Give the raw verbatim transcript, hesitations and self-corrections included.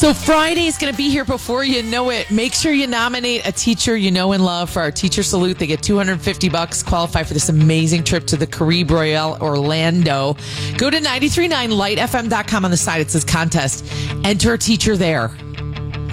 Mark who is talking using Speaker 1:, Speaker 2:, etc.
Speaker 1: So Friday is going to be here before you know it. Make sure you nominate a teacher you know and love for our Teacher Salute. They get two hundred fifty bucks, qualify for this amazing trip to the Caribe Royale Orlando. Go to nine three nine light f m dot com on the side. It says contest. Enter a teacher there.